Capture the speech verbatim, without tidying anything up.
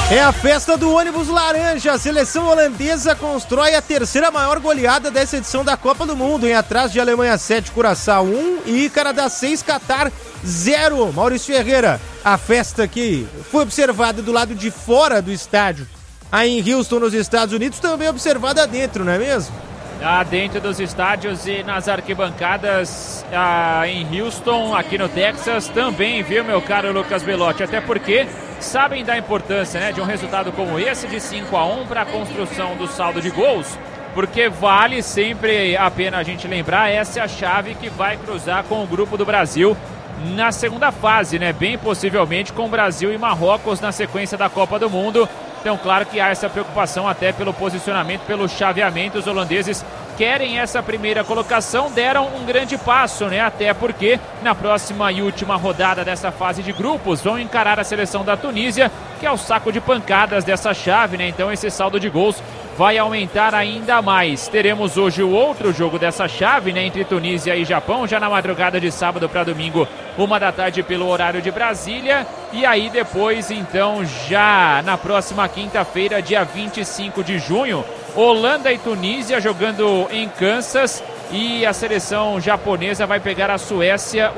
É a festa do ônibus laranja. A seleção holandesa constrói a terceira maior goleada dessa edição da Copa do Mundo, em atrás de Alemanha sete, Curaçao um e Canadá seis, Catar zero. Maurício Ferreira, a festa que foi observada do lado de fora do estádio, aí em Houston, nos Estados Unidos, também observada dentro, não é mesmo? Ah, dentro dos estádios e nas arquibancadas ah, em Houston, aqui no Texas, também, viu, meu caro Lucas Belotti? Até porque sabem da importância, né, de um resultado como esse de cinco a um para a construção do saldo de gols, porque vale sempre a pena a gente lembrar, essa é a chave que vai cruzar com o grupo do Brasil na segunda fase, né, bem possivelmente com Brasil e Marrocos na sequência da Copa do Mundo. Então, claro que há essa preocupação até pelo posicionamento, pelo chaveamento. Os holandeses querem essa primeira colocação, deram um grande passo, né? Até porque na próxima e última rodada dessa fase de grupos vão encarar a seleção da Tunísia, que é o saco de pancadas dessa chave, né? Então esse saldo de gols vai aumentar ainda mais. Teremos hoje o outro jogo dessa chave, né, entre Tunísia e Japão, já na madrugada de sábado para domingo, uma da tarde pelo horário de Brasília. E aí depois, então, já na próxima quinta-feira, dia vinte e cinco de junho, Holanda e Tunísia jogando em Kansas, e a seleção japonesa vai pegar a Suécia